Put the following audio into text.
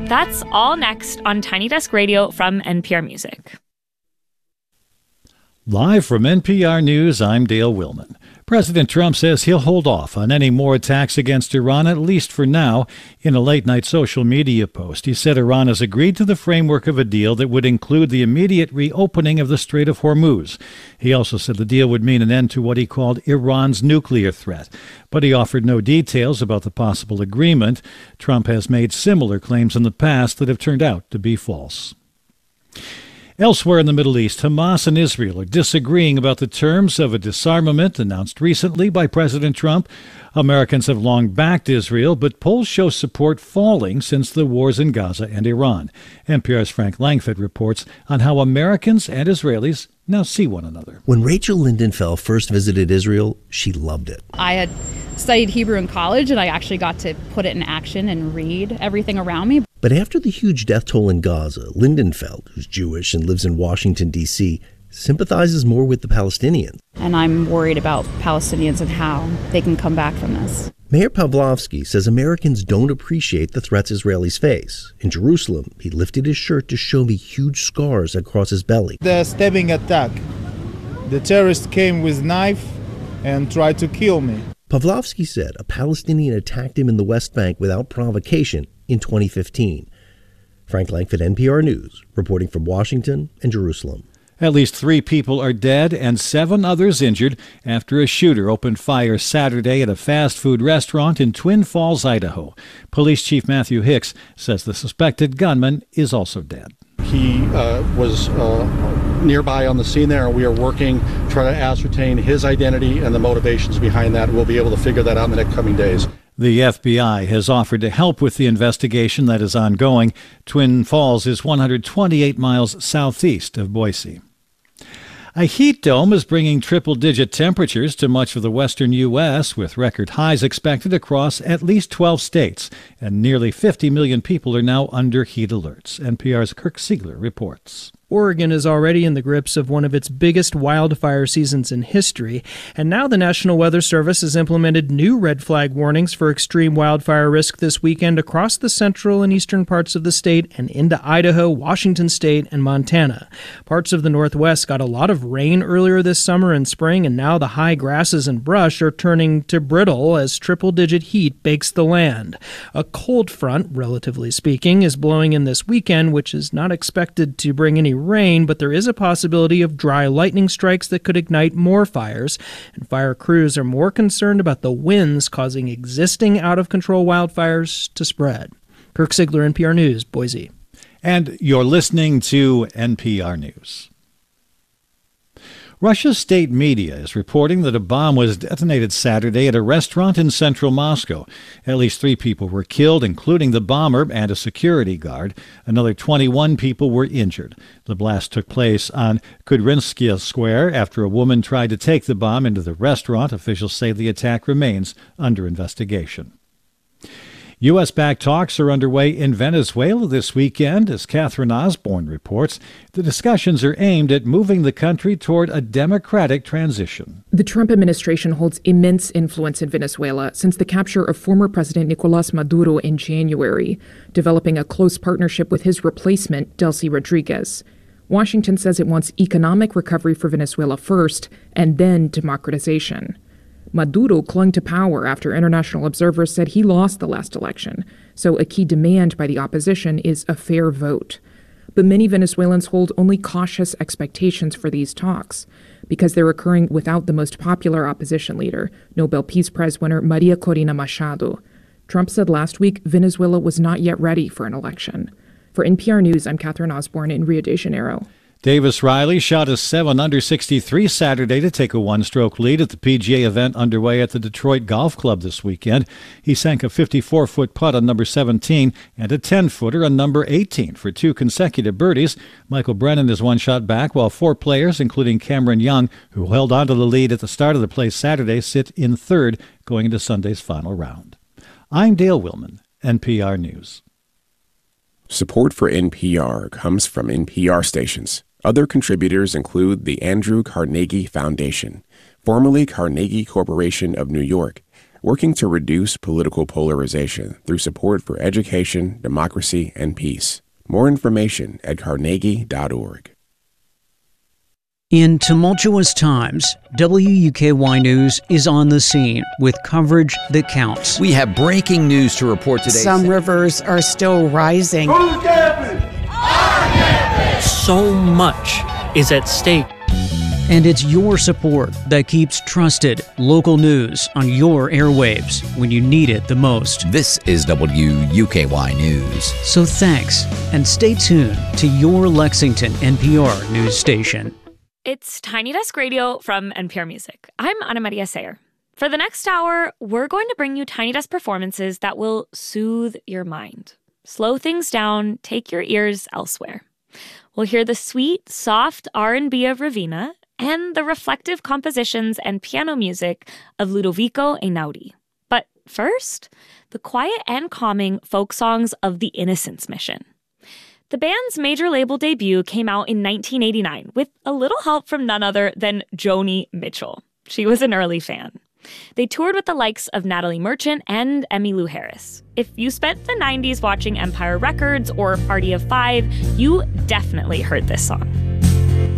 That's all next on Tiny Desk Radio from NPR Music. Live from NPR News, I'm Dale Willman. President Trump says he'll hold off on any more attacks against Iran, at least for now. In a late-night social media post, he said Iran has agreed to the framework of a deal that would include the immediate reopening of the Strait of Hormuz. He also said the deal would mean an end to what he called Iran's nuclear threat. But he offered no details about the possible agreement. Trump has made similar claims in the past that have turned out to be false. Elsewhere in the Middle East, Hamas and Israel are disagreeing about the terms of a disarmament announced recently by President Trump. Americans have long backed Israel, but polls show support falling since the wars in Gaza and Iran. NPR's Frank Langford reports on how Americans and Israelis now see one another. When Rachel Lindenfeld first visited Israel, she loved it. I had studied Hebrew in college, and I actually got to put it in action and read everything around me. But after the huge death toll in Gaza, Lindenfeld, who's Jewish and lives in Washington, D.C., sympathizes more with the Palestinians. And I'm worried about Palestinians and how they can come back from this. Mayor Pawlowski says Americans don't appreciate the threats Israelis face. In Jerusalem, he lifted his shirt to show me huge scars across his belly. The stabbing attack. The terrorist came with knife and tried to kill me. Pawlowski said a Palestinian attacked him in the West Bank without provocation in 2015. Frank Langford, NPR News, reporting from Washington and Jerusalem. At least 3 people are dead and 7 others injured after a shooter opened fire Saturday at a fast food restaurant in Twin Falls, Idaho. Police Chief Matthew Hicks says the suspected gunman is also dead. He was nearby on the scene there, and we are working to try to ascertain his identity and the motivations behind that. We'll be able to figure that out in the next coming days. The FBI has offered to help with the investigation that is ongoing. Twin Falls is 128 miles southeast of Boise. A heat dome is bringing triple-digit temperatures to much of the western U.S., with record highs expected across at least 12 states, and nearly 50 million people are now under heat alerts. NPR's Kirk Siegler reports. Oregon is already in the grips of one of its biggest wildfire seasons in history, and now the National Weather Service has implemented new red flag warnings for extreme wildfire risk this weekend across the central and eastern parts of the state and into Idaho, Washington State, and Montana. Parts of the Northwest got a lot of rain earlier this summer and spring, and now the high grasses and brush are turning to brittle as triple-digit heat bakes the land. A cold front, relatively speaking, is blowing in this weekend, which is not expected to bring any rain, but there is a possibility of dry lightning strikes that could ignite more fires, and fire crews are more concerned about the winds causing existing out-of-control wildfires to spread. Kirk Siegler, NPR News, Boise. And you're listening to NPR News. Russia's state media is reporting that a bomb was detonated Saturday at a restaurant in central Moscow. At least 3 people were killed, including the bomber and a security guard. Another 21 people were injured. The blast took place on Kudrynsky Square after a woman tried to take the bomb into the restaurant. Officials say the attack remains under investigation. U.S.-backed talks are underway in Venezuela this weekend. As Catherine Osborne reports, the discussions are aimed at moving the country toward a democratic transition. The Trump administration holds immense influence in Venezuela since the capture of former President Nicolás Maduro in January, developing a close partnership with his replacement, Delcy Rodriguez. Washington says it wants economic recovery for Venezuela first, and then democratization. Maduro clung to power after international observers said he lost the last election, so a key demand by the opposition is a fair vote. But many Venezuelans hold only cautious expectations for these talks, because they're occurring without the most popular opposition leader, Nobel Peace Prize winner Maria Corina Machado. Trump said last week Venezuela was not yet ready for an election. For NPR News, I'm Catherine Osborne in Rio de Janeiro. Davis Riley shot a 7 under 63 Saturday to take a one-stroke lead at the PGA event underway at the Detroit Golf Club this weekend. He sank a 54-foot putt on number 17 and a 10-footer on number 18 for 2 consecutive birdies. Michael Brennan is one shot back, while 4 players, including Cameron Young, who held on to the lead at the start of the play Saturday, sit in third going into Sunday's final round. I'm Dale Willman, NPR News. Support for NPR comes from NPR stations. Other contributors include the Andrew Carnegie Foundation, formerly Carnegie Corporation of New York, working to reduce political polarization through support for education, democracy, and peace. More information at carnegie.org. In tumultuous times, WUKY News is on the scene with coverage that counts. We have breaking news to report today. Some rivers are still rising. Whose campus? Our campus! So much is at stake. And it's your support that keeps trusted local news on your airwaves when you need it the most. This is WUKY News. So thanks, and stay tuned to your Lexington NPR news station. It's Tiny Desk Radio from NPR Music. I'm Ana Maria Sayer. For the next hour, we're going to bring you Tiny Desk performances that will soothe your mind, slow things down, take your ears elsewhere. We'll hear the sweet, soft R&B of Raveena and the reflective compositions and piano music of Ludovico Einaudi. But first, the quiet and calming folk songs of the Innocence Mission. The band's major label debut came out in 1989 with a little help from none other than Joni Mitchell. She was an early fan. They toured with the likes of Natalie Merchant and Emmylou Harris. If you spent the 90s watching Empire Records or Party of Five, you definitely heard this song.